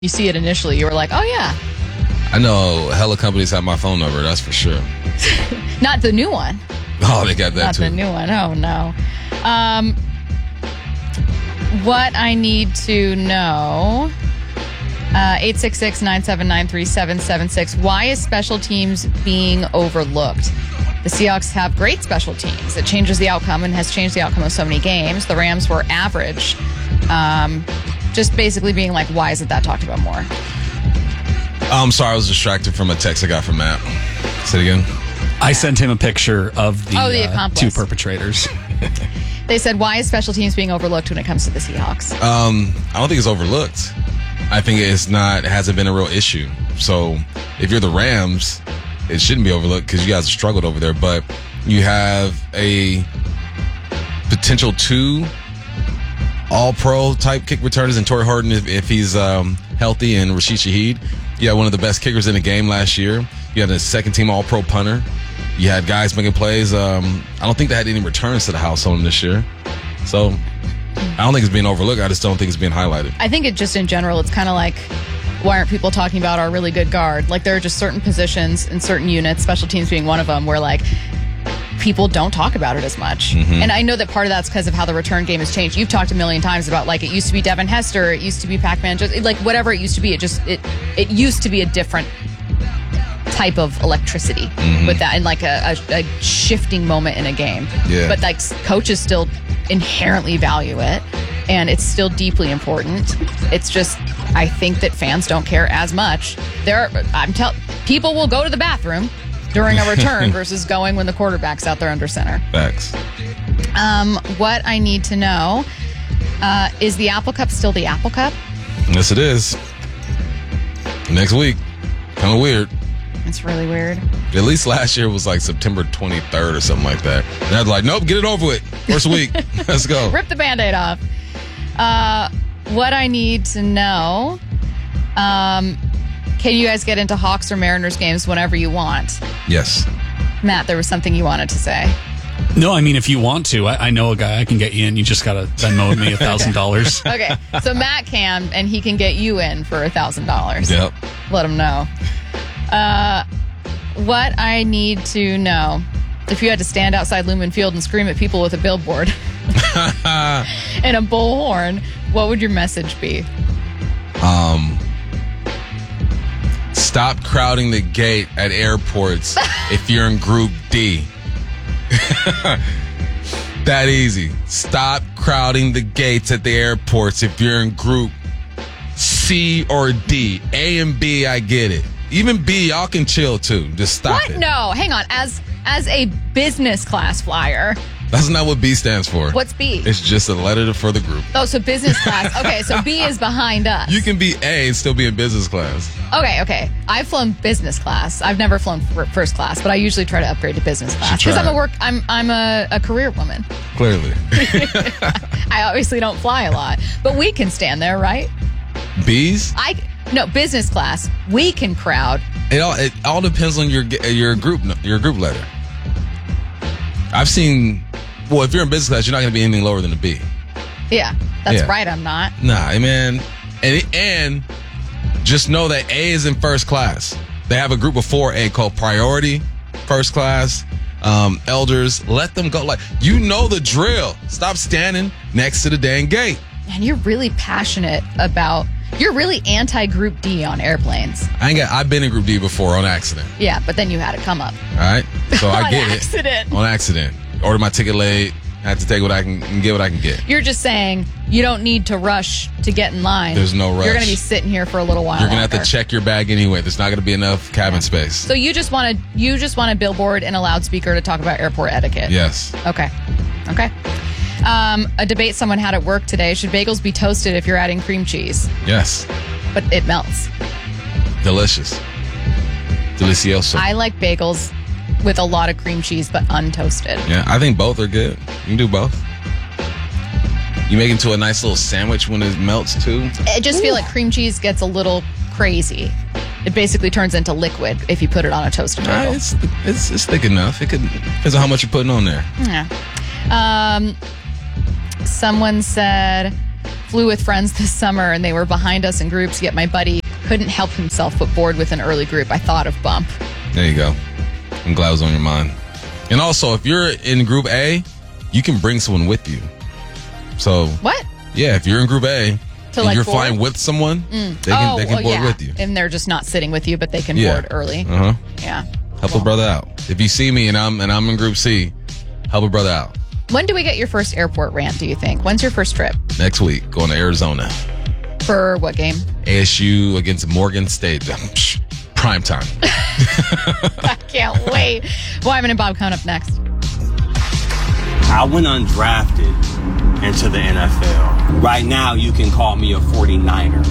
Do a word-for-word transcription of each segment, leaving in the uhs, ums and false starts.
you see it initially, you were like, oh, yeah. I know hella companies have my phone number, that's for sure. Not the new one. Oh, they got that Not too. the new one. Oh, no. Um, what I need to know, uh, eight six six, nine seven nine, three seven seven six. Why is special teams being overlooked? The Seahawks have great special teams. It changes the outcome and has changed the outcome of so many games. The Rams were average. Um, just basically being like, why isn't that talked about more? I'm sorry, I was distracted from a text I got from Matt. Say it again. I sent him a picture of the, Oh, the uh, accomplice. two perpetrators. They said, why is special teams being overlooked when it comes to the Seahawks? Um, I don't think it's overlooked. I think it's not, it hasn't been a real issue. So if you're the Rams, it shouldn't be overlooked because you guys have struggled over there. But you have a potential two all-pro type kick returners in Torrey Horton if, if he's um, healthy, and Rashid Shaheed. You had one of the best kickers in the game last year. You had a second-team all-pro punter. You had guys making plays. Um, I don't think they had any returns to the house on them this year. So I don't think it's being overlooked. I just don't think it's being highlighted. I think it just in general, it's kind of like, why aren't people talking about our really good guard? Like, there are just certain positions and certain units, special teams being one of them, where like people don't talk about it as much. Mm-hmm. And I know that part of that's because of how the return game has changed. You've talked a million times about, like, it used to be Devin Hester, it used to be Pac-Man, just like whatever it used to be. It just it it used to be a different type of electricity mm-hmm. with that, and like a, a, a shifting moment in a game. Yeah. But like coaches still inherently value it, and it's still deeply important. It's just, I think that fans don't care as much. There, I'm tell people will go to the bathroom during a return versus going when the quarterback's out there under center. Facts. Um, what I need to know, uh, is the Apple Cup still the Apple Cup? Yes, it is. Next week. Kind of weird. It's really weird. At least last year was like September twenty-third or something like that. And I was like, nope, get it over with. First week. Let's go. Rip the Band-Aid off. Uh, what I need to know, um, can you guys get into Hawks or Mariners games whenever you want? Yes. Matt, there was something you wanted to say. No, I mean, if you want to, I, I know a guy I can get you in. You just got to Venmo me a thousand dollars. Okay, so Matt can, and he can get you in for a thousand dollars. Yep. Let him know. Uh, what I need to know, if you had to stand outside Lumen Field and scream at people with a billboard and a bullhorn, what would your message be? Um, stop crowding the gate at airports if you're in Group D. That easy. Stop crowding the gates at the airports if you're in Group C or D. A and B, I get it. Even B, y'all can chill too. Just stop What? it. No, hang on. As as a business class flyer, That's not what B stands for. what's B? It's just a letter for the group. Oh, so business class. Okay, so B is behind us. You can be A and still be in business class. Okay, okay. I've flown business class. I've never flown f- first class, but I usually try to upgrade to business class because I'm a work. I'm I'm a, a career woman. Clearly. I obviously don't fly a lot, but we can stand there, right? B's? I no business class. We can crowd. It all it all depends on your your group your group letter. I've seen. Well, if you're in business class, you're not going to be anything lower than a B. Yeah, that's Yeah. right. I'm not. Nah, man. And and just know that A is in first class. They have a group of four A called Priority, First Class, um, Elders. Let them go. Like, you know the drill. Stop standing next to the dang gate. And you're really passionate about. You're really anti-Group D on airplanes. I ain't got. I've been in Group D before on accident. Yeah, but then you had it come up. All right, so I On get accident. it on accident. Ordered my ticket late. Had to take what I can and get what I can get. You're just saying you don't need to rush to get in line. There's no rush. You're going to be sitting here for a little while. You're gonna longer. have to check your bag anyway. There's not gonna be enough cabin space. So you just want to you just want a billboard and a loudspeaker to talk about airport etiquette. Yes. Okay. Okay. Um, a debate someone had at work today: should bagels be toasted if you're adding cream cheese? Yes. But it melts. Delicious. Delicioso. I like bagels with a lot of cream cheese, but untoasted. Yeah, I think both are good. You can do both. You make it into a nice little sandwich when it melts too. I just feel like cream cheese gets a little crazy. It basically turns into liquid if you put it on a toasted Ah, bagel. it's, it's it's thick enough. It could depends on how much you're putting on there. Yeah. Um, someone said, flew with friends this summer and they were behind us in groups, yet my buddy couldn't help himself but board with an early group. I thought of bump. There you go. I'm glad it was on your mind. And also, if you're in Group A, you can bring someone with you. So what? Yeah, if you're in Group A, To and like you're board? flying with someone, Mm. they can oh, they can well, board yeah. with you. And they're just not sitting with you, but they can Yeah. board early. Uh huh. Yeah. Help Cool. a brother out. If you see me and I'm and I'm in Group C, help a brother out. When do we get your first airport rant, do you think? When's your first trip? Next week, going to Arizona. For what game? A S U against Morgan State. Psh, prime time. I can't wait. Wyman and Bob coming up next. I went undrafted into the N F L. Right now, you can call me a forty-niner.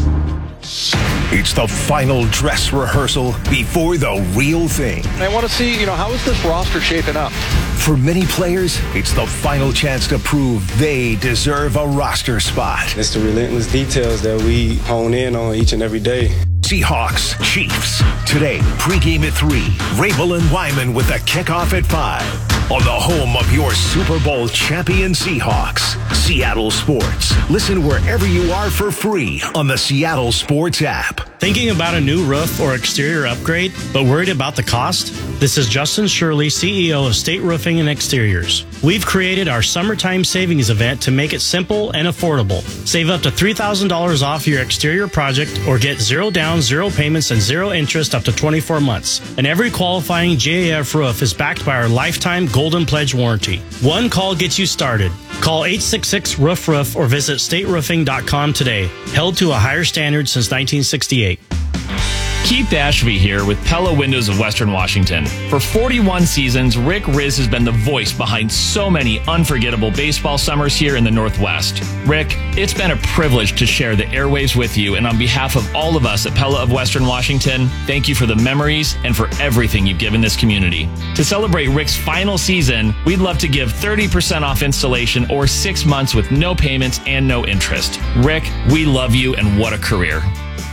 It's the final dress rehearsal before the real thing. I want to see, you know, how is this roster shaping up? For many players, it's the final chance to prove they deserve a roster spot. It's the relentless details that we hone in on each and every day. Seahawks, Chiefs. Today, pregame at three. Rabel and Wyman with the kickoff at five. On the home of your Super Bowl champion Seahawks, Seattle Sports. Listen wherever you are for free on the Seattle Sports app. Thinking about a new roof or exterior upgrade, but worried about the cost? This is Justin Shirley, C E O of State Roofing and Exteriors. We've created our summertime savings event to make it simple and affordable. Save up to three thousand dollars off your exterior project or get zero down, zero payments, and zero interest up to twenty-four months. And every qualifying J A F roof is backed by our lifetime Golden Pledge warranty. One call gets you started. Call eight six six, roof roof or visit state roofing dot com today. Held to a higher standard since nineteen sixty-eight. Keith Ashby here with Pella Windows of Western Washington. For forty-one seasons, Rick Riz has been the voice behind so many unforgettable baseball summers here in the Northwest. Rick, it's been a privilege to share the airwaves with you, and on behalf of all of us at Pella of Western Washington, thank you for the memories and for everything you've given this community. To celebrate Rick's final season, we'd love to give thirty percent off installation or six months with no payments and no interest. Rick, we love you, and what a career.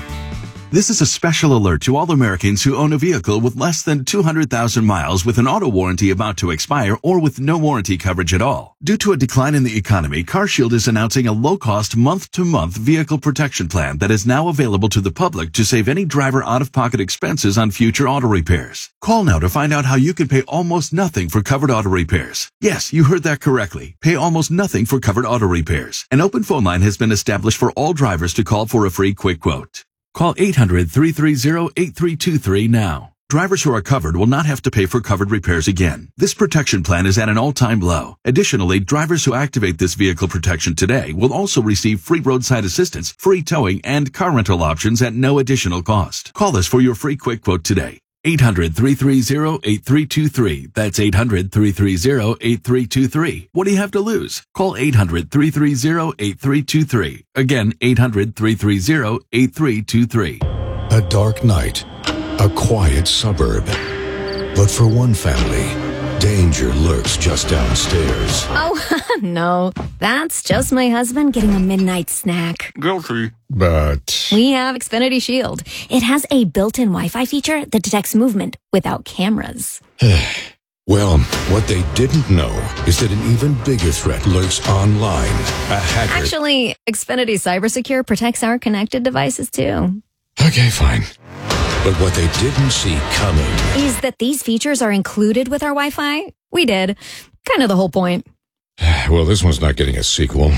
This is a special alert to all Americans who own a vehicle with less than two hundred thousand miles with an auto warranty about to expire or with no warranty coverage at all. Due to a decline in the economy, CarShield is announcing a low-cost month-to-month vehicle protection plan that is now available to the public to save any driver out-of-pocket expenses on future auto repairs. Call now to find out how you can pay almost nothing for covered auto repairs. Yes, you heard that correctly. Pay almost nothing for covered auto repairs. An open phone line has been established for all drivers to call for a free quick quote. Call eight hundred, three three zero, eight three two three now. Drivers who are covered will not have to pay for covered repairs again. This protection plan is at an all-time low. Additionally, drivers who activate this vehicle protection today will also receive free roadside assistance, free towing, and car rental options at no additional cost. Call us for your free quick quote today. eight hundred, three three zero, eight three two three. That's eight hundred, three three zero, eight three two three. What do you have to lose? Call eight hundred, three three zero, eight three two three. Again, eight hundred, three three zero, eight three two three. A dark night, a quiet suburb. But for one family, danger lurks just downstairs. Oh, no. That's just my husband getting a midnight snack. Guilty. But We have Xfinity Shield. It has a built-in Wi-Fi feature that detects movement without cameras. well, what they didn't know is that an even bigger threat lurks online. A hacker. Actually, Xfinity CyberSecure protects our connected devices too. Okay, fine. But what they didn't see coming Is that these features are included with our Wi-Fi? We did. Kind of the whole point. Well, this one's not getting a sequel.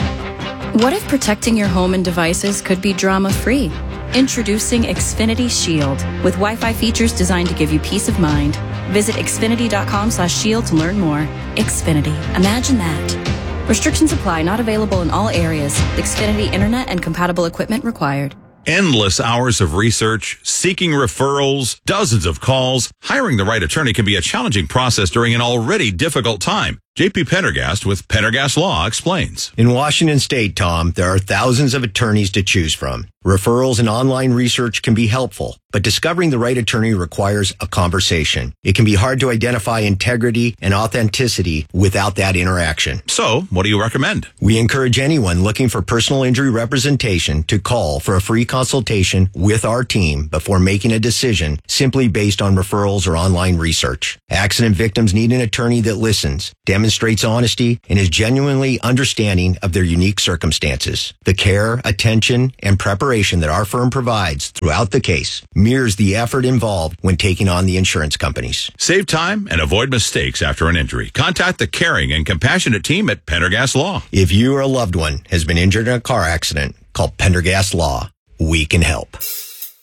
What if protecting your home and devices could be drama-free? Introducing Xfinity Shield with Wi-Fi features designed to give you peace of mind. Visit xfinity.com slash shield to learn more. Xfinity. Imagine that. Restrictions apply. Not available in all areas. Xfinity Internet and compatible equipment required. Endless hours of research, seeking referrals, dozens of calls. Hiring the right attorney can be a challenging process during an already difficult time. J P Pendergast with Pendergast Law explains. In Washington State, Tom, there are thousands of attorneys to choose from. Referrals and online research can be helpful, but discovering the right attorney requires a conversation. It can be hard to identify integrity and authenticity without that interaction. So, what do you recommend? We encourage anyone looking for personal injury representation to call for a free consultation with our team before making a decision simply based on referrals or online research. Accident victims need an attorney that listens, demonstrates demonstrates honesty, and is genuinely understanding of their unique circumstances. The care, attention, and preparation that our firm provides throughout the case mirrors the effort involved when taking on the insurance companies. Save time and avoid mistakes after an injury. Contact the caring and compassionate team at Pendergast Law. If you or a loved one has been injured in a car accident, call Pendergast Law. We can help.